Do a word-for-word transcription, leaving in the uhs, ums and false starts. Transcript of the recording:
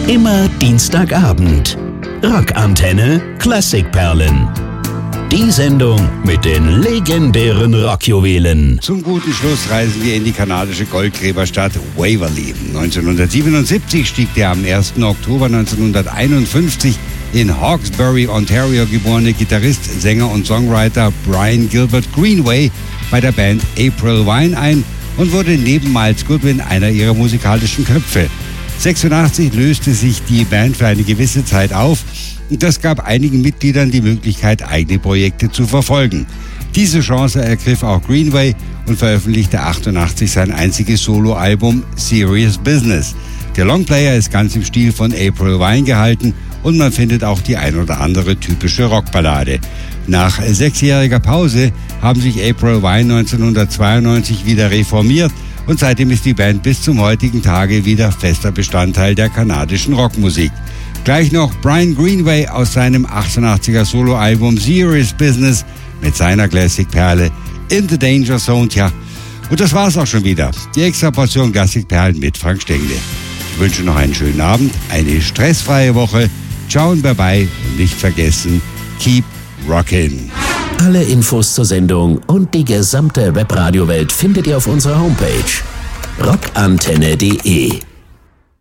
Immer Dienstagabend. Rockantenne Klassikperlen. Die Sendung mit den legendären Rockjuwelen. Zum guten Schluss reisen wir in die kanadische Goldgräberstadt Waverly. neunzehnhundertsiebenundsiebzig stieg der am ersten Oktober neunzehnhunderteinundfünfzig in Hawkesbury, Ontario geborene Gitarrist, Sänger und Songwriter Brian Gilbert Greenway bei der Band April Wine ein und wurde neben Miles Goodwin einer ihrer musikalischen Köpfe. sechsundachtzig löste sich die Band für eine gewisse Zeit auf und das gab einigen Mitgliedern die Möglichkeit, eigene Projekte zu verfolgen. Diese Chance ergriff auch Greenway und veröffentlichte achtundachtzig sein einziges Soloalbum Serious Business. Der Longplayer ist ganz im Stil von April Wine gehalten und man findet auch die ein oder andere typische Rockballade. Nach sechsjähriger Pause haben sich April Wine neunzehnhundertzweiundneunzig wieder reformiert und seitdem ist die Band bis zum heutigen Tage wieder fester Bestandteil der kanadischen Rockmusik. Gleich noch Brian Greenway aus seinem achtundachtziger Soloalbum Serious Business mit seiner Classic-Perle In the Danger Zone. Tja, und das war's auch schon wieder. Die extra Portion Classic-Perlen mit Frank Stengel. Ich wünsche noch einen schönen Abend, eine stressfreie Woche. Ciao und bye-bye und nicht vergessen, keep rockin'. Alle Infos zur Sendung und die gesamte Webradiowelt findet ihr auf unserer Homepage rockantenne punkt de.